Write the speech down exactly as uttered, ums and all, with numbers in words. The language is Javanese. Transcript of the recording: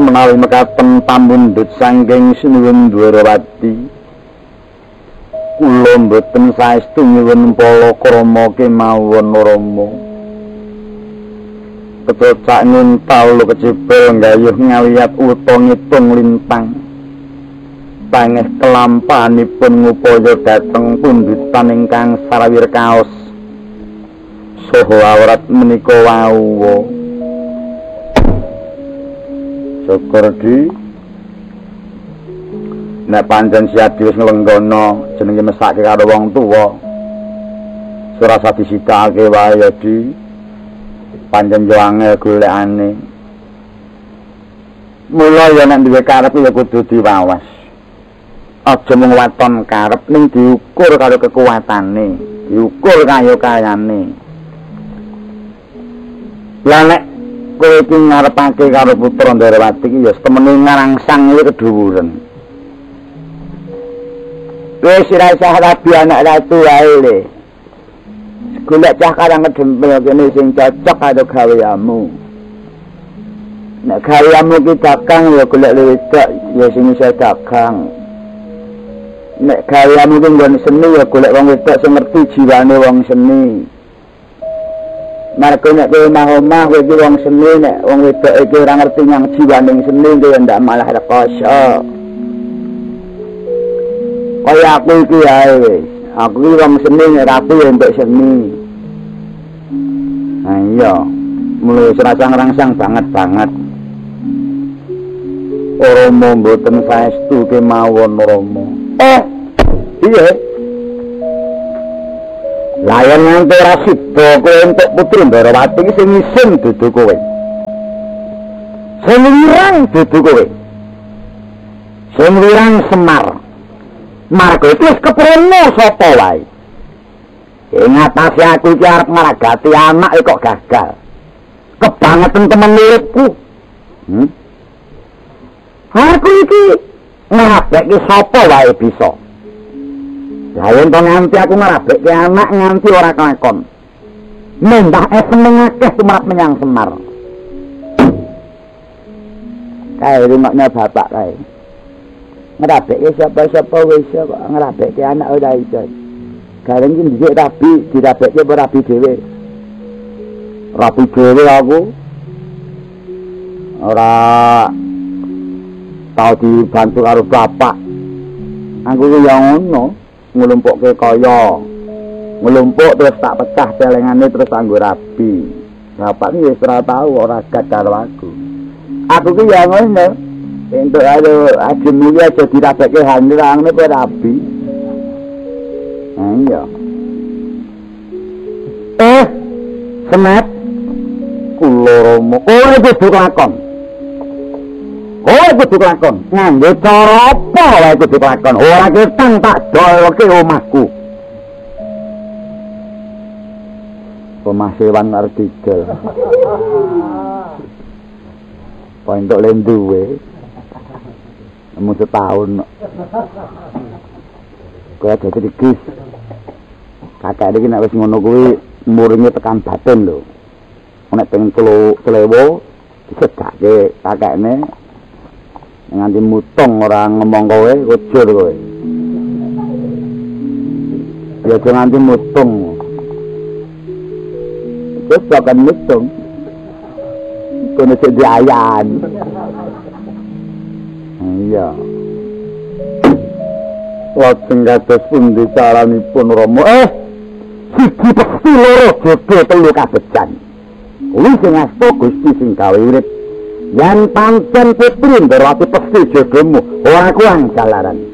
menawi mekaten pamundhut saking sinuwun Dwarawati. Kula mboten saestu nyuwun palakrama kemawon Rama. Kecocak nuntal kecipil nggayuh ngawiyat uta ngitung lintang. Pangeh kelampanipun ngupaya dhateng pundhutan ingkang sarawir kaos. Saha awrat menika wau. Syukur di nek pancen siadi wis nglenggono jenenge mesake karo wong tuwa. Surasa disidakake wae ya di. Pancen yo angel golekane. Mula ya nek duwe karep ya kudu diwawas. Aja mung waton karep ning diukur karo kekuatane, diukur kaya kayane. Lah nek kowe iki ngarepake karo putra Ndarawati iki ya temene ngarangsang iki kedhuwuren. Wis ora usah rabi anak ratu wae le. Golek cah karang kedempel kene sing cocok karo gaweanmu. Nek gaweanmu ki dagang ya golek wedok ya sing iso dagang. Nek gaweanmu ki nggon seni ya golek wong wedok sing ngerti jiwane wong seni. Marko nek kowe omah-omah kowe iki wong seni nek wong wedok iki ora ngerti nyang jiwane seni kowe ndak malah rekoso. Kaya aku iki ae wis. Aku iki wong seni nek rapi entuk seni. Ha iya. Mulai serasa ngerangsang banget-banget. Rama mboten saestu kemawon Rama. Eh, iya. Layan nganti ora sida kowe entuk putri Ndarawati iki sing isin dudu kowe. Sing wirang dudu kowe. Sing wirang Semar. Marga iki wis keprene sapa wae. Ing atase aku iki arep ngragati anak kok gagal. Kebangetan temen uripku. Hmm? Aku iki ngrabeki sapa wae bisa. Lah yen to nganti aku ngrabeki anak nganti ora kelakon. Mendah e seneng akeh tumrap menyang Semar. Kae rumahnya bapak kae. Ngrabeki sapa-sapa wis kok ngrabeki anak ora iso. Gareng iki dhisik rabi, dirabeki apa rabi dhewe. Rabi dhewe aku. Ora tau dibantu karo bapak. Aku ki ya ngono, nglumpukke kaya. Nglumpuk terus tak pecah celengane terus anggo rabi. Bapak iki wis ora tau ora gad karo aku. Aku ki ya ngono. Entuk ayo ajeng iki aja dirabeke handrang nek rabi. Iya. Eh, Semet. Kula Rama, kowe kudu lakon. Kowe kudu lakon. Nganggo cara apa wae kudu lakon. Ora ketang tak dolke omahku. Omah sewan arep didol. Pontok lenduwe. Nemu setahun. Kowe aja digis. Kakak iki nek wis ngono kuwi muringe tekan batin lho. Nek pengen kelo klewo disedake kakekne nganti mutung ora ngomong kowe ujur kowe. Ya aja nganti mutung. Terus akan mutung. Kono sing diayan. Iya. Lajeng kados pundi caranipun Rama? Eh, siji pesti loro jodoh telu kabejan. Kuwi sing asto Gusti sing gawe urip. Yen pancen putri Ndarawati pesti jodohmu, ora kuwang jalaran.